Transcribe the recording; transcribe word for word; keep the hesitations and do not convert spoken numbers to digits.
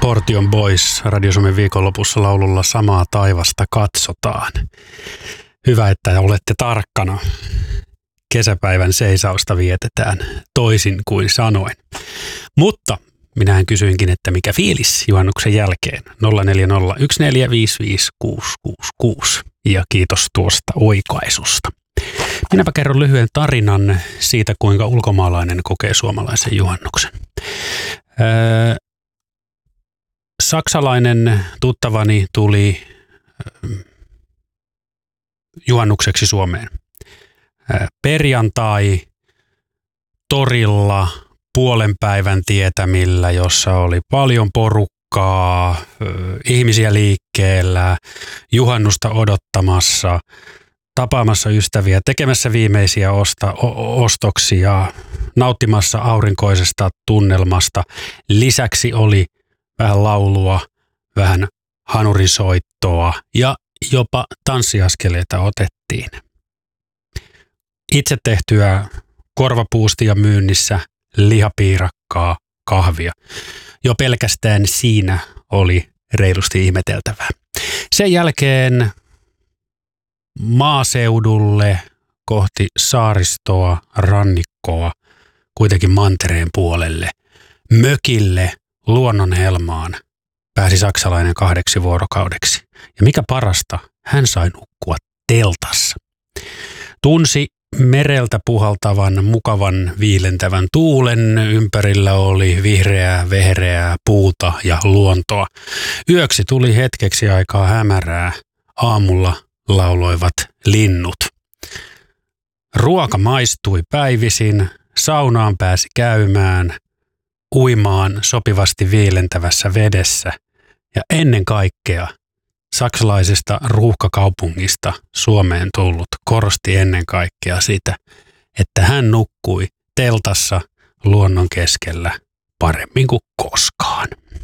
Hortion Boys Radio Suomen viikonlopussa laululla Samaa taivasta katsotaan. Hyvä, että olette tarkkana. Kesäpäivän seisausta vietetään toisin kuin sanoin. Mutta minähän kysyinkin, että mikä fiilis juhannuksen jälkeen. nolla neljä nolla yksi neljä viisi viisi kuusi kuusi kuusi ja kiitos tuosta oikaisusta. Minäpä kerron lyhyen tarinan siitä, kuinka ulkomaalainen kokee suomalaisen juhannuksen. Öö, saksalainen tuttavani tuli öö, juhannukseksi Suomeen. Öö, perjantai torilla puolen päivän tietämillä, jossa oli paljon porukkaa, öö, ihmisiä liikkeellä, juhannusta odottamassa, tapaamassa ystäviä, tekemässä viimeisiä osta, o- ostoksia, nauttimassa aurinkoisesta tunnelmasta. Lisäksi oli vähän laulua, vähän hanurisoittoa ja jopa tanssiaskeleita otettiin. Itse tehtyä korvapuustia myynnissä, lihapiirakkaa, kahvia. Jo pelkästään siinä oli reilusti ihmeteltävää. Sen jälkeen maaseudulle kohti saaristoa, rannikkoa, kuitenkin mantereen puolelle, mökille, luonnonhelmaan pääsi saksalainen kahdeksi vuorokaudeksi. Ja mikä parasta, hän sai nukkua teltassa. Tunsi mereltä puhaltavan, mukavan, viilentävän tuulen, ympärillä oli vihreää, vehreää puuta ja luontoa. Yöksi tuli hetkeksi aikaa hämärää, aamulla lauloivat linnut. Ruoka maistui päivisin, saunaan pääsi käymään, uimaan sopivasti viilentävässä vedessä ja ennen kaikkea saksalaisesta ruuhkakaupungista Suomeen tullut korosti ennen kaikkea sitä, että hän nukkui teltassa luonnon keskellä paremmin kuin koskaan.